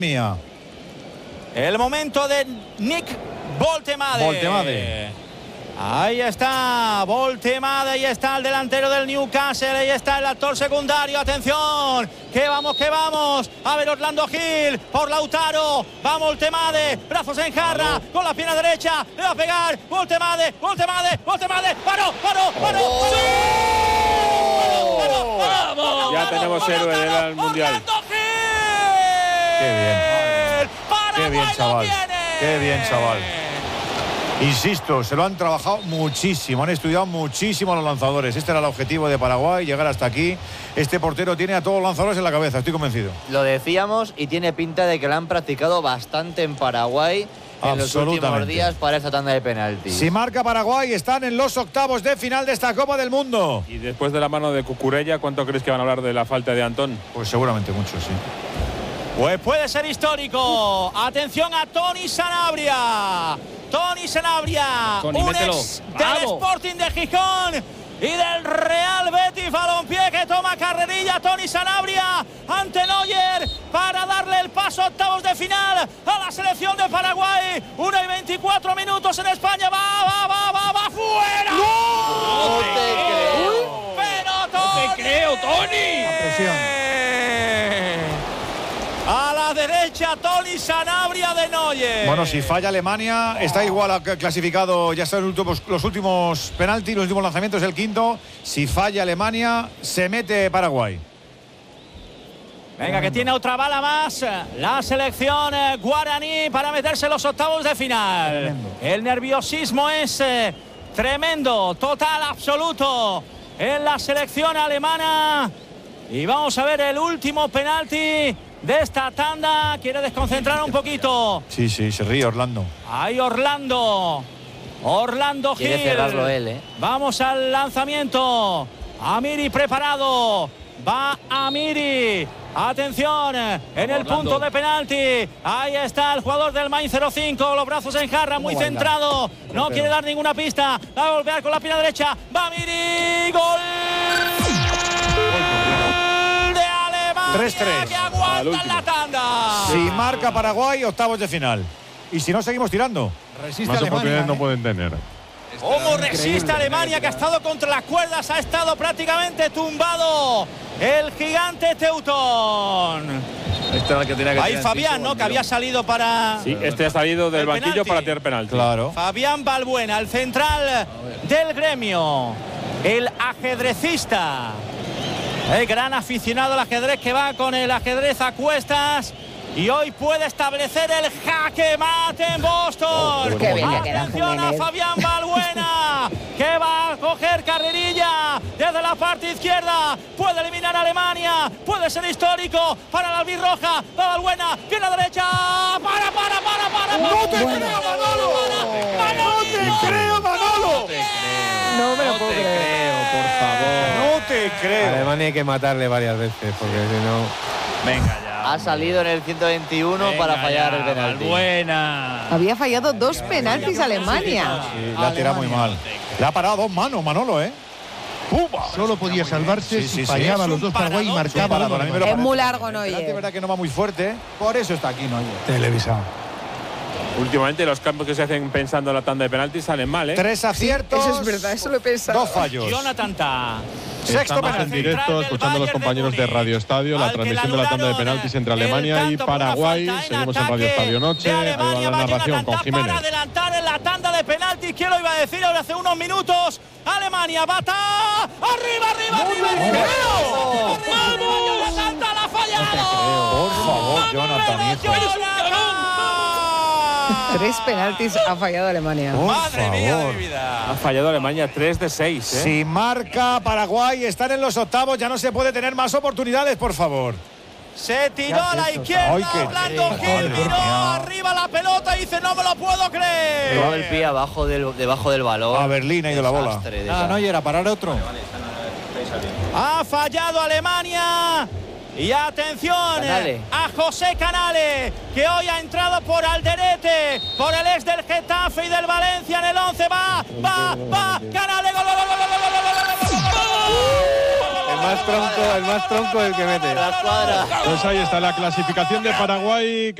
Mía. El momento de Nick Woltemade. Ahí está Woltemade, ahí está el delantero del Newcastle, ahí está el actor secundario, atención, que vamos, a ver Orlando Gil, por Lautaro, va Woltemade, brazos en jarra, con la pierna derecha, le va a pegar, Woltemade, paró. Ya tenemos héroe del Mundial. Qué bien, chaval. Qué bien, chaval. Insisto, se lo han trabajado muchísimo, han estudiado muchísimo a los lanzadores. Este era el objetivo de Paraguay, llegar hasta aquí. Este portero tiene a todos los lanzadores en la cabeza, estoy convencido. Lo decíamos y tiene pinta de que lo han practicado bastante en Paraguay en los últimos días para esta tanda de penaltis. Si marca Paraguay, están en los octavos de final de esta Copa del Mundo. Y después de la mano de Cucurella, ¿cuánto crees que van a hablar de la falta de Antón? Pues seguramente mucho, sí. Pues puede ser histórico. Atención a Tony Sanabria. Un ex del Sporting de Gijón y del Real Betis Balompié, que toma carrerilla Tony Sanabria ante Neuer para darle el paso a octavos de final a la selección de Paraguay. 1 y 24 minutos en España. Va fuera. No te creo. Pero Tony. No te creo, Tony. La presión. A la derecha, Tony Sanabria de Neuer. Bueno, si falla Alemania, está igual clasificado, ya están los últimos penaltis, los últimos lanzamientos, el quinto. Si falla Alemania, se mete Paraguay. Venga, que tiene otra bala más la selección guaraní para meterse en los octavos de final. Tremendo. El nerviosismo es tremendo, total, absoluto en la selección alemana. Y vamos a ver el último penalti de esta tanda. Quiere desconcentrar un poquito. Sí, se ríe Orlando. Ahí Orlando Gil. Quiere cerrarlo él, Vamos al lanzamiento. Amiri preparado. Va Amiri. Atención, en el punto de penalti. Ahí está el jugador del Mainz 05, los brazos en jarra, muy centrado. No quiere dar ninguna pista. Va a golpear con la pierna derecha. Va Amiri. Gol. 3-3. Que aguantan la tanda. Si marca Paraguay, octavos de final. Y si no, seguimos tirando. Resiste más oportunidades no pueden tener. ¿Cómo resiste Alemania, que ha estado contra las cuerdas? Ha estado prácticamente tumbado el gigante Teutón. Ahí Fabián, ¿no? Que había salido para... Sí, este ha salido del banquillo para tirar penalti. Claro. Fabián Balbuena, el central del Gremio. El ajedrecista. El gran aficionado al ajedrez, que va con el ajedrez a cuestas y hoy puede establecer el jaque mate en Boston. Atención a Fabián Balbuena, que va a coger carrerilla desde la parte izquierda. Puede eliminar a Alemania, puede ser histórico para la albirroja. Va Balbuena, pierna derecha. Para. ¡No te creo, Manolo! No me lo puedo creer, por favor. No te creo. Alemania hay que matarle varias veces, porque si no... Venga ya. Ha salido en el 121 para fallar el penalti. Buena. Había fallado 2 penaltis Alemania. Sí, la ha tirado muy mal. Le ha parado 2 manos, Manolo, ¿eh? Solo podía salvarse si fallaba los dos Paraguay y marcaba uno. Es muy largo, Es Neuer. verdad que no va muy fuerte, por eso está aquí, Neuer. Televisado. Últimamente los cambios que se hacen pensando en la tanda de penaltis salen mal, ¿eh? 3 aciertos. Eso es verdad, eso lo he pensado. 2 fallos. Jonathan Tah. Sexto Estamos en penalti. directo escuchando a los compañeros de Radio Estadio la transmisión de la tanda de penaltis entre Alemania y Paraguay. Seguimos en Radio Estadio Noche. Ahí va la narración con Jiménez. Para adelantar en la tanda de penaltis, ¿quién lo iba a decir ahora hace unos minutos? Alemania, bata. ¡Arriba! ¡Vamos! ¡Jonathan Tah la ha fallado! Por favor, Jonathan, hijo. 3 penaltis ha fallado Alemania. Madre mía de mi vida. Ha fallado Alemania 3 de 6, ¿eh? Si marca Paraguay, están en los octavos, ya no se puede tener más oportunidades, por favor. Se tiró a la izquierda, Orlando Gil miró arriba la pelota y dice: no me lo puedo creer. Llevaba el pie debajo del balón. A Berlín ha ido la bola. no era parar otro. Ha fallado Alemania. Y atención a José Canale, que hoy ha entrado por Alderete, por el ex del Getafe y del Valencia en el 11. Va, Canale, gol. El más más tronco el que mete. La escuadra. Pues ahí está la clasificación de Paraguay.